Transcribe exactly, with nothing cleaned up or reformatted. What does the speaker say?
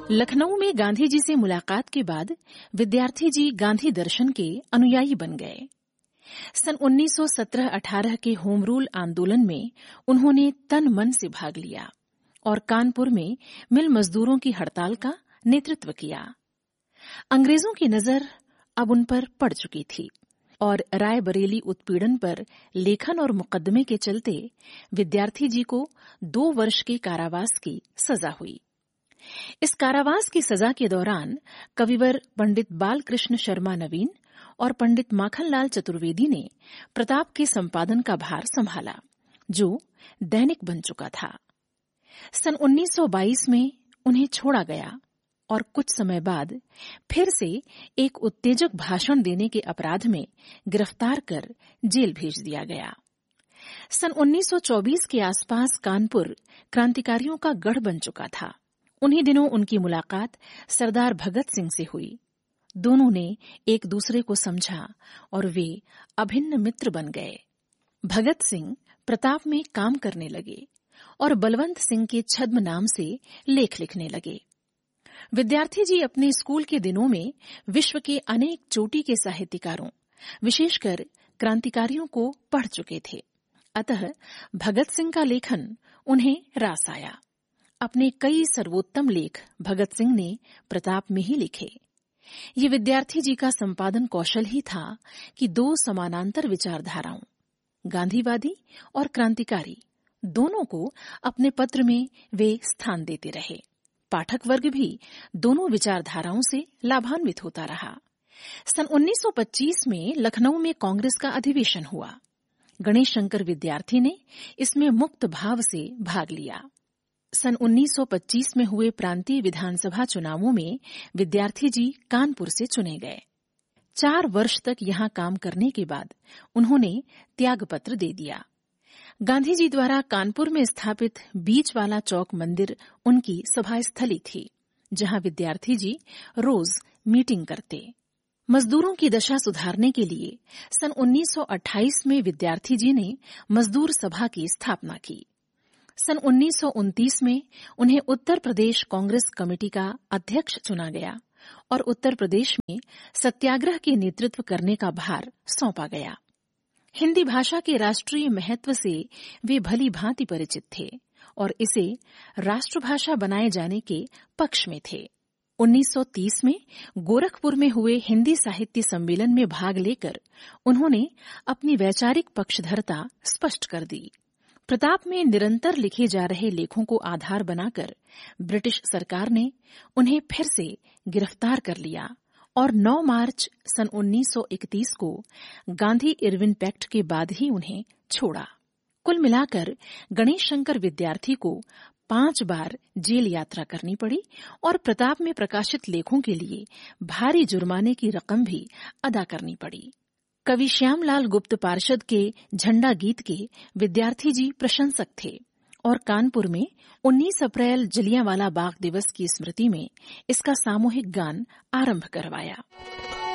लखनऊ में गांधी जी से मुलाकात के बाद विद्यार्थी जी गांधी दर्शन के अनुयायी बन गए। सन उन्नीस सौ सत्रह अठारह के होम रूल आंदोलन में उन्होंने तन मन से भाग लिया और कानपुर में मिल मजदूरों की हड़ताल का नेतृत्व किया। अंग्रेजों की नजर अब उन पर पड़ चुकी थी और रायबरेली उत्पीड़न पर लेखन और मुकदमे के चलते विद्यार्थी जी को दो वर्ष के कारावास की सजा हुई। इस कारावास की सजा के दौरान कविवर पंडित बालकृष्ण शर्मा नवीन और पंडित माखनलाल चतुर्वेदी ने प्रताप के संपादन का भार संभाला, जो दैनिक बन चुका था। सन उन्नीस सौ बाईस में उन्हें छोड़ा गया और कुछ समय बाद फिर से एक उत्तेजक भाषण देने के अपराध में गिरफ्तार कर जेल भेज दिया गया। सन उन्नीस सौ चौबीस के आसपास कानपुर क्रांतिकारियों का गढ़ बन चुका था। उन्हीं दिनों उनकी मुलाकात सरदार भगत सिंह से हुई। दोनों ने एक दूसरे को समझा और वे अभिन्न मित्र बन गए। भगत सिंह प्रताप में काम करने लगे और बलवंत सिंह के छद्म नाम से लेख लिखने लगे। विद्यार्थी जी अपने स्कूल के दिनों में विश्व के अनेक चोटी के साहित्यकारों, विशेषकर क्रांतिकारियों को पढ़ चुके थे। अतः भगत सिंह का लेखन उन्हें रास आया। अपने कई सर्वोत्तम लेख भगत सिंह ने प्रताप में ही लिखे। ये विद्यार्थी जी का संपादन कौशल ही था कि दो समानांतर विचारधाराओं, गांधीवादी और क्रांतिकारी, दोनों को अपने पत्र में वे स्थान देते रहे। पाठक वर्ग भी दोनों विचारधाराओं से लाभान्वित होता रहा। सन उन्नीस सौ पच्चीस में लखनऊ में कांग्रेस का अधिवेशन हुआ। गणेश शंकर विद्यार्थी ने इसमें मुक्त भाव से भाग लिया। सन उन्नीस सौ पच्चीस में हुए प्रांतीय विधानसभा चुनावों में विद्यार्थी जी कानपुर से चुने गए। चार वर्ष तक यहां काम करने के बाद उन्होंने त्यागपत्र दे दिया। गांधी जी द्वारा कानपुर में स्थापित बीच वाला चौक मंदिर उनकी सभा स्थली थी, जहां विद्यार्थी जी रोज मीटिंग करते। मजदूरों की दशा सुधारने के लिए सन उन्नीस सौ अट्ठाईस में विद्यार्थी जी ने मजदूर सभा की स्थापना की। सन उन्नीस सौ उनतीस में उन्हें उत्तर प्रदेश कांग्रेस कमेटी का अध्यक्ष चुना गया और उत्तर प्रदेश में सत्याग्रह के नेतृत्व करने का भार सौंपा गया। हिंदी भाषा के राष्ट्रीय महत्व से वे भली भांति परिचित थे और इसे राष्ट्रभाषा बनाए जाने के पक्ष में थे। उन्नीस सौ तीस में गोरखपुर में हुए हिंदी साहित्य सम्मेलन में भाग लेकर उन्होंने अपनी वैचारिक पक्षधरता स्पष्ट कर दी। प्रताप में निरंतर लिखे जा रहे लेखों को आधार बनाकर ब्रिटिश सरकार ने उन्हें फिर से गिरफ्तार कर लिया और नौ मार्च सन उन्नीस सौ इकतीस को गांधी इरविन पैक्ट के बाद ही उन्हें छोड़ा। कुल मिलाकर गणेश शंकर विद्यार्थी को पांच बार जेल यात्रा करनी पड़ी और प्रताप में प्रकाशित लेखों के लिए भारी जुर्माने की रकम भी अदा करनी पड़ी। कवि श्यामलाल गुप्त पार्षद के झंडा गीत के विद्यार्थी जी प्रशंसक थे और कानपुर में उन्नीस अप्रैल जलियांवाला बाग दिवस की स्मृति में इसका सामूहिक गान आरंभ करवाया।